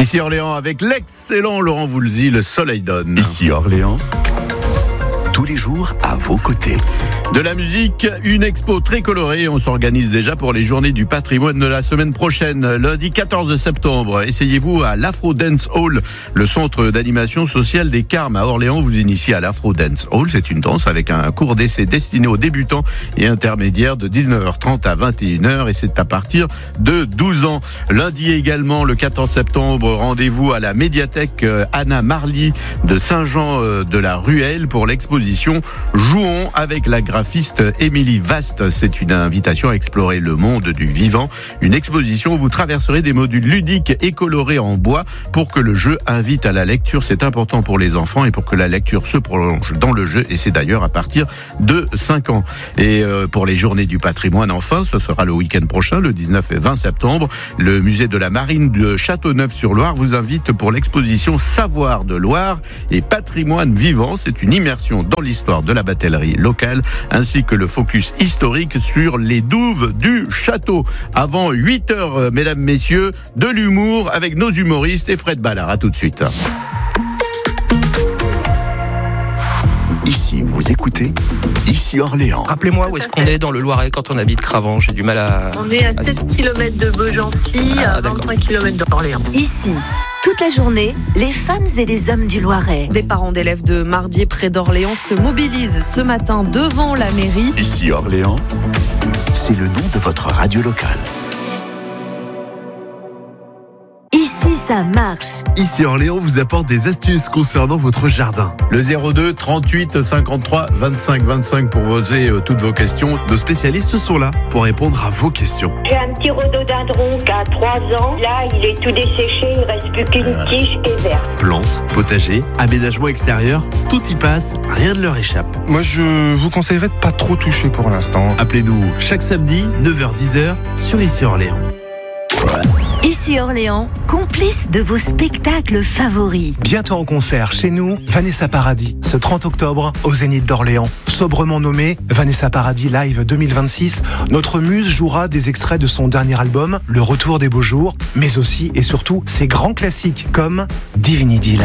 Ici Orléans avec l'excellent Laurent Voulzy, le soleil donne. Ici Orléans, tous les jours à vos côtés. De la musique, une expo très colorée. On s'organise déjà pour les journées du patrimoine de la semaine prochaine. Lundi 14 septembre, essayez-vous à l'Afro Dance Hall, le centre d'animation sociale des Carmes à Orléans. Vous initiez à l'Afro Dance Hall. C'est une danse avec un cours d'essai destiné aux débutants et intermédiaires de 19h30 à 21h et c'est à partir de 12 ans. Lundi également, le 14 septembre, rendez-vous à la médiathèque Anna Marly de Saint-Jean de la Ruelle pour l'exposition Jouons avec la graphiste Émilie Vaste. C'est une invitation à explorer le monde du vivant. Une exposition où vous traverserez des modules ludiques et colorés en bois pour que le jeu invite à la lecture. C'est important pour les enfants et pour que la lecture se prolonge dans le jeu. Et c'est d'ailleurs à partir de 5 ans. Et pour les journées du patrimoine, enfin, ce sera le week-end prochain, le 19 et 20 septembre. Le musée de la Marine de Châteauneuf-sur-Loire vous invite pour l'exposition Savoir de Loire et Patrimoine vivant. C'est une immersion dans l'histoire de la batellerie locale, ainsi que le focus historique sur les douves du château. Avant 8h, mesdames, messieurs, de l'humour avec nos humoristes et Fred Ballard. À tout de suite. Ici, vous écoutez Ici Orléans. Rappelez-moi où est-ce qu'on est dans le Loiret quand on habite Cravant. J'ai du mal à... On est à 7 km de Beaugency, à 25 km d'Orléans. Ici, toute la journée, les femmes et les hommes du Loiret. Des parents d'élèves de Mardier près d'Orléans se mobilisent ce matin devant la mairie. Ici Orléans, c'est le nom de votre radio locale. Ici, ça marche. Ici Orléans vous apporte des astuces concernant votre jardin. Le 02 38 53 25 25 pour poser toutes vos questions. Nos spécialistes sont là pour répondre à vos questions. J'ai un petit rhododendron qui a 3 ans. Là, il est tout desséché, il reste plus qu'une tige qui est verte. Plantes, potager, aménagement extérieur, tout y passe, rien ne leur échappe. Moi, je vous conseillerais de pas trop toucher pour l'instant. Appelez-nous chaque samedi, 9h-10h, sur Ici Orléans. Ici Orléans, complice de vos spectacles favoris. Bientôt en concert chez nous, Vanessa Paradis, ce 30 octobre au Zénith d'Orléans. Sobrement nommé Vanessa Paradis Live 2026, notre muse jouera des extraits de son dernier album, Le Retour des Beaux Jours, mais aussi et surtout ses grands classiques comme Divinity.